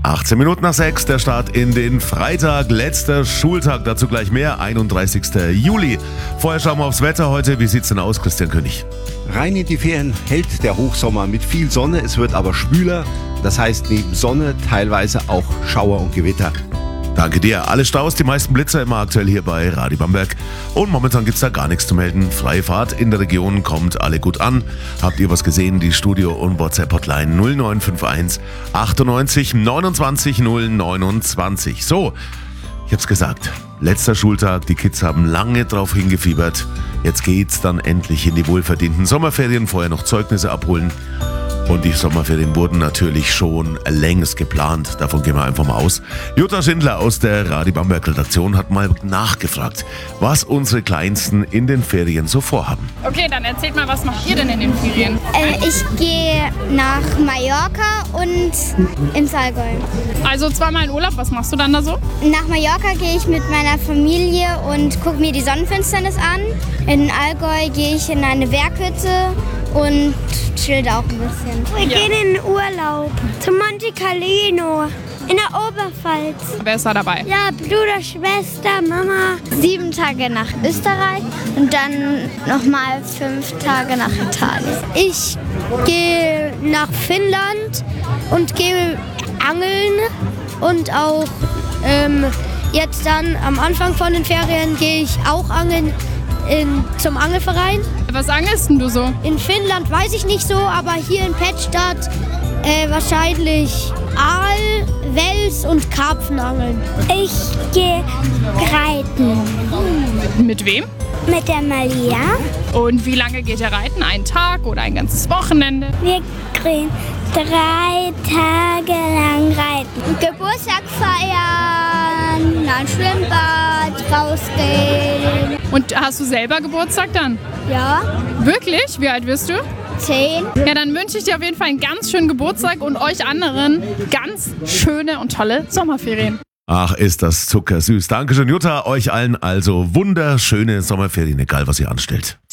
18 Minuten nach 6, der Start in den Freitag, letzter Schultag, dazu gleich mehr, 31. Juli. Vorher schauen wir aufs Wetter heute. Wie sieht's denn aus, Christian König? Rein in die Ferien hält der Hochsommer mit viel Sonne, es wird aber schwüler. Das heißt, neben Sonne teilweise auch Schauer und Gewitter. Danke dir. Alle Staus, die meisten Blitzer immer aktuell hier bei Radio Bamberg. Und momentan gibt's da gar nichts zu melden. Freie Fahrt in der Region, kommt alle gut an. Habt ihr was gesehen? Die Studio- und WhatsApp-Hotline 0951 98 29 029. So, ich hab's gesagt. Letzter Schultag, die Kids haben lange drauf hingefiebert. Jetzt geht's dann endlich in die wohlverdienten Sommerferien. Vorher noch Zeugnisse abholen. Und die Sommerferien wurden natürlich schon längst geplant. Davon gehen wir einfach mal aus. Jutta Schindler aus der Radio Bamberg Redaktion hat mal nachgefragt, was unsere Kleinsten in den Ferien so vorhaben. Okay, dann erzählt mal, was macht ihr denn in den Ferien? Ich gehe nach Mallorca und ins Allgäu. Also zweimal in Urlaub, was machst du dann da so? Nach Mallorca gehe ich mit meiner Familie und gucke mir die Sonnenfinsternis an. In Allgäu gehe ich in eine Berghütte und chill da auch ein bisschen. Wir gehen in den Urlaub zu Monte Carlo in der Oberpfalz. Wer ist da dabei? Ja, Bruder, Schwester, Mama. 7 Tage nach Österreich und dann nochmal 5 Tage nach Italien. Ich gehe nach Finnland und gehe angeln und auch jetzt dann am Anfang von den Ferien gehe ich auch angeln zum Angelverein. Was angelst denn du so? In Finnland weiß ich nicht so, aber hier in Pettstadt wahrscheinlich Aal, Wels und Karpfen angeln. Ich gehe reiten. Mit wem? Mit der Malia. Und wie lange geht ihr reiten? Einen Tag oder ein ganzes Wochenende? Wir gehen 3 Tage lang reiten. Geburtstag feiern, ein Schwimmbad, rausgehen. Und hast du selber Geburtstag dann? Ja, Wirklich? Wie alt wirst du? 10. Ja, dann wünsche ich dir auf jeden Fall einen ganz schönen Geburtstag und euch anderen ganz schöne und tolle Sommerferien. Ach, ist das zuckersüß. Dankeschön, Jutta. Euch allen also wunderschöne Sommerferien, egal was ihr anstellt.